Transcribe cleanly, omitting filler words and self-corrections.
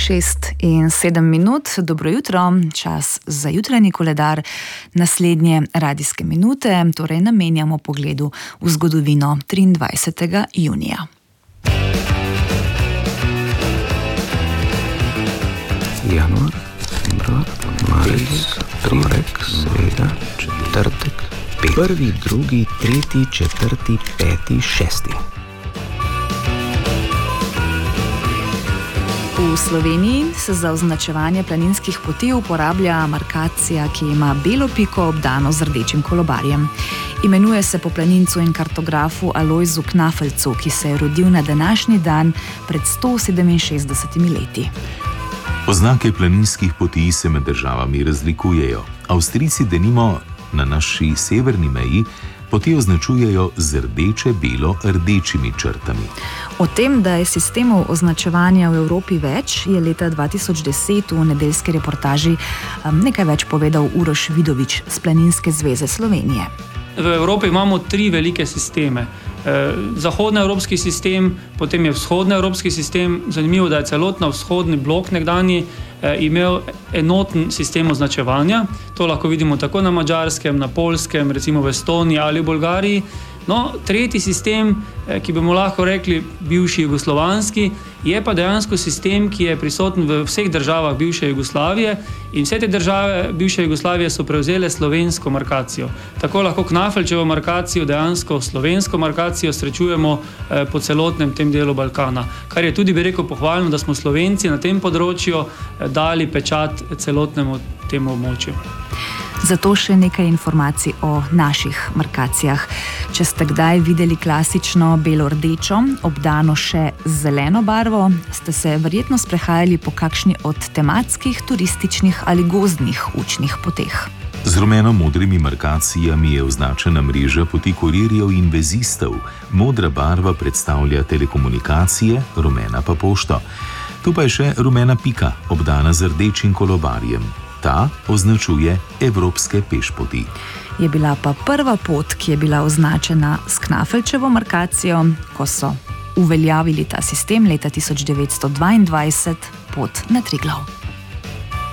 6:07, dobro jutro, čas za jutranji koledar. Naslednje radijske minute torej namenjamo pogledu v zgodovino 23. junija. Januar, februar, marec, torek, sreda, četrtek, petek. 1., 2., 3., 4., 5., 6. V Sloveniji se za označevanje planinskih poti uporablja markacija, ki ima belo piko obdano z rdečim kolobarjem. Imenuje se po planincu in kartografu Alojzu Knafelcu, ki se je rodil na današnji dan pred 167 leti. Oznake planinskih poti se med državami razlikujejo. Avstrijci denimo na naši severni meji poti označujejo z rdeče-belo-rdečimi črtami. O tem, da je sistemov označevanja v Evropi več, je leta 2010 v nedeljski reportaži nekaj več povedal Uroš Vidovič z Planinske zveze Slovenije. V Evropi imamo 3 velike sisteme. Zahodnoevropski sistem, potem je vzhodnoevropski sistem. Zanimivo, da je celotno vzhodni blok nekdanji imel enoten sistem označevanja. To lahko vidimo tako na Madžarskem, na Poljskem, recimo v Estoniji ali v Bolgariji. No, tretji sistem, ki bi mu lahko rekli bivši jugoslovanski, je pa dejansko sistem, ki je prisoten v vseh državah bivše Jugoslavije, in vse te države bivše Jugoslavije so prevzele slovensko markacijo. Tako lahko Knafelčevo markacijo, dejansko slovensko markacijo srečujemo po celotnem tem delu Balkana. Kar je tudi, bi rekel, pohvalno, da smo Slovenci na tem področju dali pečat celotnemu temu območju. Zato še nekaj informacij o naših markacijah. Če ste kdaj videli klasično belo-rdečo, obdano še z zeleno barvo, ste se verjetno sprehajali po kakšni od tematskih, turističnih ali gozdnih učnih poteh. Z rumeno-modrimi markacijami je označena mreža poti kurirjev in vezistov. Modra barva predstavlja telekomunikacije, rumena pa pošto. Tu pa je še rumena pika, obdana z rdečim kolobarjem. Ta označuje evropske pešpoti. Je bila pa prva pot, ki je bila označena s Knafelčevo markacijo, ko so uveljavili ta sistem leta 1922, pot na Triglav.